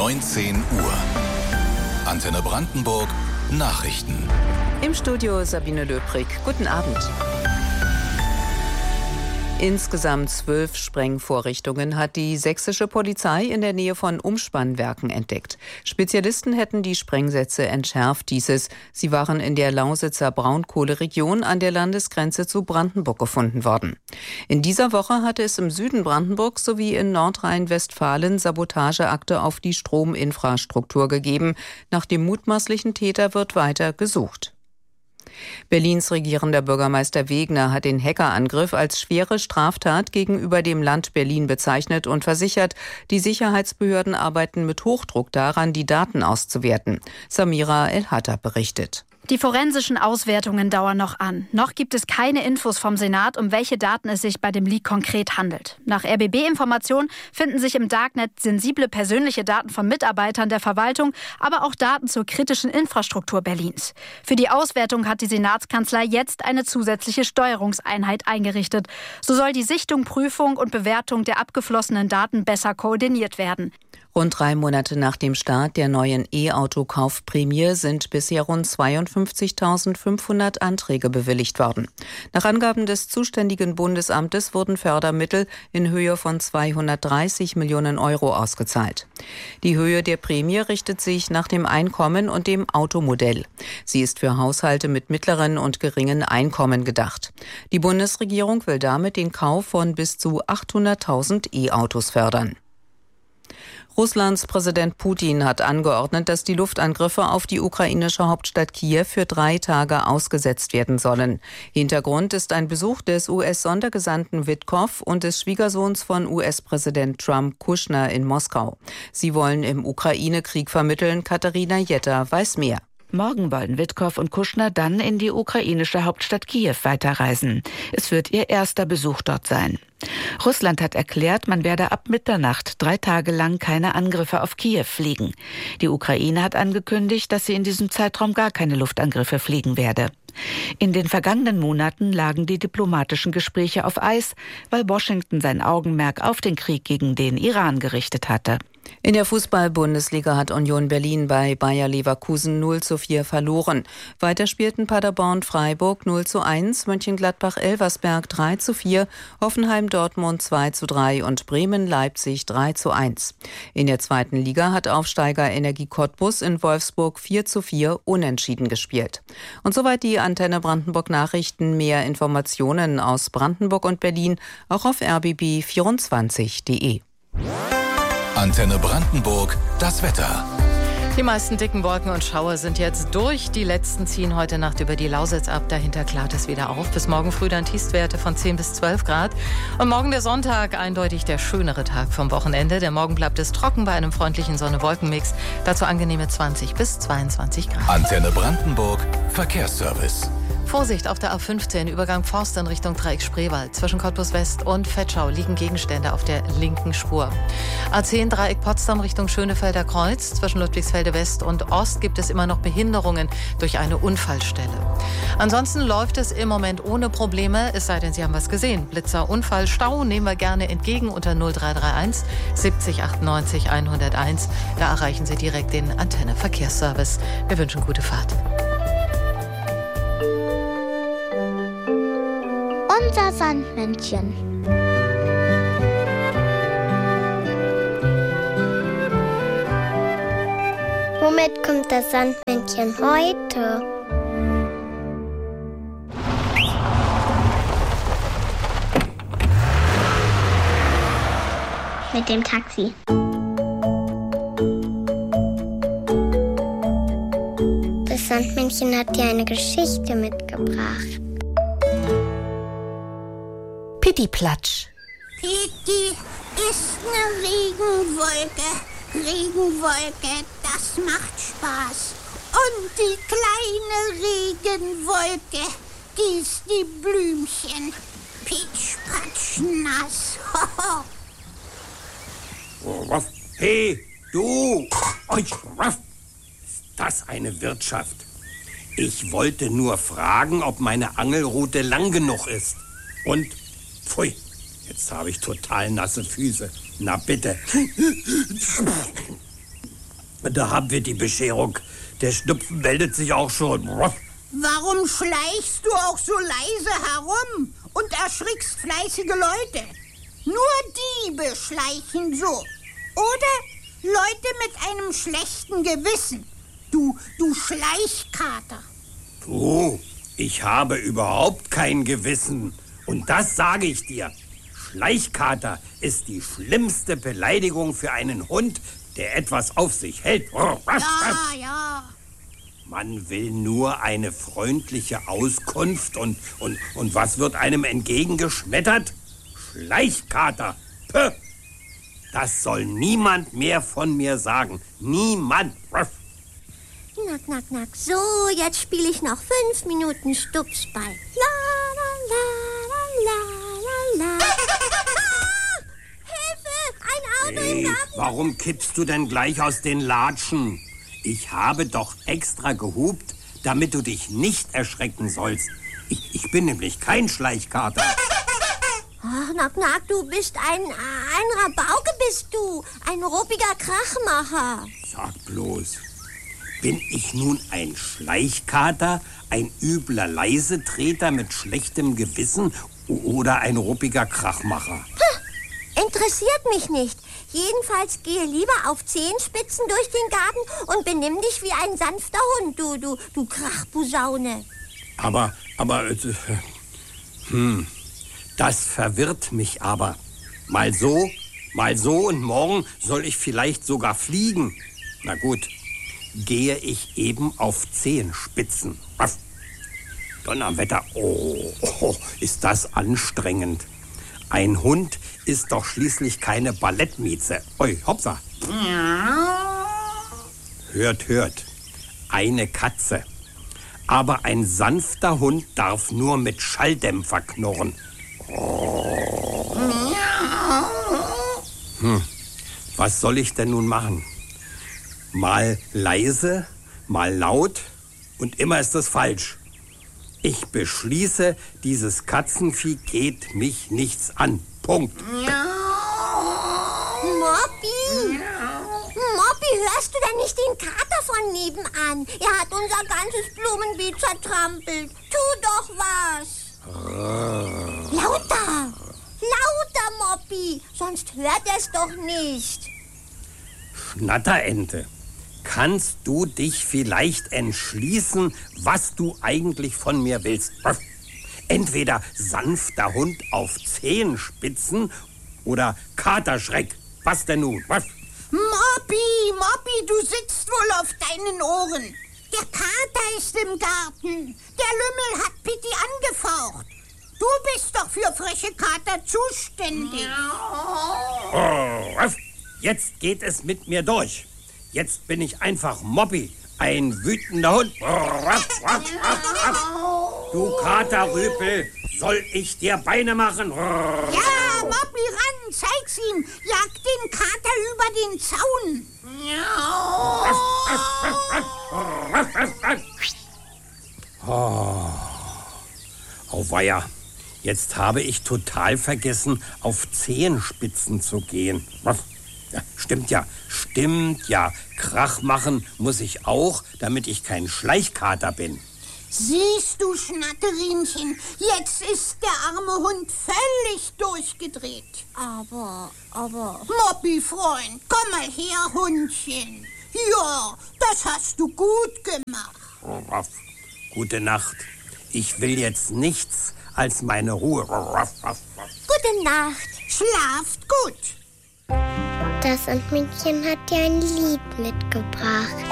19 Uhr. Antenne Brandenburg Nachrichten. Im Studio Sabine Löbrig. Guten Abend. Insgesamt 12 Sprengvorrichtungen hat die sächsische Polizei in der Nähe von Umspannwerken entdeckt. Spezialisten hätten die Sprengsätze entschärft, hieß es. Sie waren in der Lausitzer Braunkohleregion an der Landesgrenze zu Brandenburg gefunden worden. In dieser Woche hatte es im Süden Brandenburgs sowie in Nordrhein-Westfalen Sabotageakte auf die Strominfrastruktur gegeben. Nach dem mutmaßlichen Täter wird weiter gesucht. Berlins regierender Bürgermeister Wegner hat den Hackerangriff als schwere Straftat gegenüber dem Land Berlin bezeichnet und versichert, die Sicherheitsbehörden arbeiten mit Hochdruck daran, die Daten auszuwerten. Samira El-Hatta berichtet. Die forensischen Auswertungen dauern noch an. Noch gibt es keine Infos vom Senat, um welche Daten es sich bei dem Leak konkret handelt. Nach RBB-Informationen finden sich im Darknet sensible persönliche Daten von Mitarbeitern der Verwaltung, aber auch Daten zur kritischen Infrastruktur Berlins. Für die Auswertung hat die Senatskanzlei jetzt eine zusätzliche Steuerungseinheit eingerichtet. So soll die Sichtung, Prüfung und Bewertung der abgeflossenen Daten besser koordiniert werden. Rund 3 Monate nach dem Start der neuen E-Auto-Kaufprämie sind bisher rund 52.500 Anträge bewilligt worden. Nach Angaben des zuständigen Bundesamtes wurden Fördermittel in Höhe von 230 Millionen Euro ausgezahlt. Die Höhe der Prämie richtet sich nach dem Einkommen und dem Automodell. Sie ist für Haushalte mit mittleren und geringen Einkommen gedacht. Die Bundesregierung will damit den Kauf von bis zu 800.000 E-Autos fördern. Russlands Präsident Putin hat angeordnet, dass die Luftangriffe auf die ukrainische Hauptstadt Kiew für 3 Tage ausgesetzt werden sollen. Hintergrund ist ein Besuch des US-Sondergesandten Witkow und des Schwiegersohns von US-Präsident Trump, Kushner, in Moskau. Sie wollen im Ukraine-Krieg vermitteln. Katharina Jetter weiß mehr. Morgen wollen Witkow und Kushner dann in die ukrainische Hauptstadt Kiew weiterreisen. Es wird ihr erster Besuch dort sein. Russland hat erklärt, man werde ab Mitternacht 3 Tage lang keine Angriffe auf Kiew fliegen. Die Ukraine hat angekündigt, dass sie in diesem Zeitraum gar keine Luftangriffe fliegen werde. In den vergangenen Monaten lagen die diplomatischen Gespräche auf Eis, weil Washington sein Augenmerk auf den Krieg gegen den Iran gerichtet hatte. In der Fußball-Bundesliga hat Union Berlin bei Bayer Leverkusen 0:4 verloren. Weiter spielten Paderborn Freiburg 0:1, Mönchengladbach Elversberg 3:4, Hoffenheim Dortmund 2:3 und Bremen Leipzig 3:1. In der zweiten Liga hat Aufsteiger Energie Cottbus in Wolfsburg 4:4 unentschieden gespielt. Und soweit die Antenne Brandenburg Nachrichten. Mehr Informationen aus Brandenburg und Berlin auch auf rbb24.de. Antenne Brandenburg, das Wetter. Die meisten dicken Wolken und Schauer sind jetzt durch. Die letzten ziehen heute Nacht über die Lausitz ab. Dahinter klart es wieder auf. Bis morgen früh dann Tiefstwerte von 10 bis 12 Grad. Und morgen der Sonntag, eindeutig der schönere Tag vom Wochenende. Der Morgen bleibt es trocken bei einem freundlichen Sonne-Wolken-Mix. Dazu angenehme 20 bis 22 Grad. Antenne Brandenburg, Verkehrsservice. Vorsicht auf der A15, Übergang Forst in Richtung Dreieck Spreewald. Zwischen Cottbus West und Vetschau liegen Gegenstände auf der linken Spur. A10 Dreieck Potsdam Richtung Schönefelder Kreuz. Zwischen Ludwigsfelde West und Ost gibt es immer noch Behinderungen durch eine Unfallstelle. Ansonsten läuft es im Moment ohne Probleme, es sei denn, Sie haben was gesehen. Blitzer, Unfall, Stau nehmen wir gerne entgegen unter 0331 70 98 101. Da erreichen Sie direkt den Antenne Verkehrsservice. Wir wünschen gute Fahrt. Unser Sandmännchen. Womit kommt das Sandmännchen heute? Mit dem Taxi. Das Sandmännchen hat dir eine Geschichte mitgebracht. Pittiplatsch. Pitti ist eine Regenwolke. Regenwolke, das macht Spaß. Und die kleine Regenwolke gießt die Blümchen. Pitsch, patsch, nass. Oh, hey, du! Ist das eine Wirtschaft? Ich wollte nur fragen, ob meine Angelrute lang genug ist. Und, pfui, jetzt habe ich total nasse Füße. Na bitte. Da haben wir die Bescherung. Der Schnupfen meldet sich auch schon. Warum schleichst du auch so leise herum und erschrickst fleißige Leute? Nur Diebe schleichen so. Oder Leute mit einem schlechten Gewissen. Du Schleichkater. Du, ich habe überhaupt kein Gewissen. Und das sage ich dir. Schleichkater ist die schlimmste Beleidigung für einen Hund, der etwas auf sich hält. Ja. Man will nur eine freundliche Auskunft und was wird einem entgegengeschmettert? Schleichkater. Puh. Das soll niemand mehr von mir sagen. Niemand. Knack. So, jetzt spiele ich noch 5 Minuten Stupsball. La, la, la, la, la, la. Hilfe! Ein Auto im Garten! Warum kippst du denn gleich aus den Latschen? Ich habe doch extra gehupt, damit du dich nicht erschrecken sollst. Ich bin nämlich kein Schleichkater. Ach, Knack, du bist ein Rabauke bist du. Ein ruppiger Krachmacher. Sag bloß, bin ich nun ein Schleichkater, ein übler Leisetreter mit schlechtem Gewissen oder ein ruppiger Krachmacher? Interessiert mich nicht. Jedenfalls gehe lieber auf Zehenspitzen durch den Garten und benimm dich wie ein sanfter Hund, du Krachposaune. Aber, das verwirrt mich aber. Mal so und morgen soll ich vielleicht sogar fliegen. Na gut, gehe ich eben auf Zehenspitzen. Donnerwetter, oh, ist das anstrengend. Ein Hund ist doch schließlich keine Ballettmieze. Oi, hopsa. Hört. Eine Katze. Aber ein sanfter Hund darf nur mit Schalldämpfer knurren. Was soll ich denn nun machen? Mal leise, mal laut und immer ist das falsch. Ich beschließe, dieses Katzenvieh geht mich nichts an. Punkt. Moppi, hörst du denn nicht den Kater von nebenan? Er hat unser ganzes Blumenbeet zertrampelt. Tu doch was. Lauter, Moppi, sonst hört er es doch nicht. Schnatterente, kannst du dich vielleicht entschließen, was du eigentlich von mir willst? Entweder sanfter Hund auf Zehenspitzen oder Katerschreck. Was denn nun? Was? Moppi, du sitzt wohl auf deinen Ohren. Der Kater ist im Garten. Der Lümmel hat Pitti angefaucht. Du bist doch für freche Kater zuständig. Oh, jetzt geht es mit mir durch. Jetzt bin ich einfach Moppi, ein wütender Hund. Du Katerrüpel, soll ich dir Beine machen? Ja, Moppi, ran, zeig's ihm. Jag den Kater über den Zaun. Auweia, jetzt habe ich total vergessen, auf Zehenspitzen zu gehen. Ja, stimmt ja. Krach machen muss ich auch, damit ich kein Schleichkater bin. Siehst du, Schnatterinchen, jetzt ist der arme Hund völlig durchgedreht. Aber... Moppi, Freund, komm mal her, Hundchen. Ja, das hast du gut gemacht. Gute Nacht. Ich will jetzt nichts als meine Ruhe. Gute Nacht. Schlaft gut. Das Sandmännchen hat dir ein Lied mitgebracht.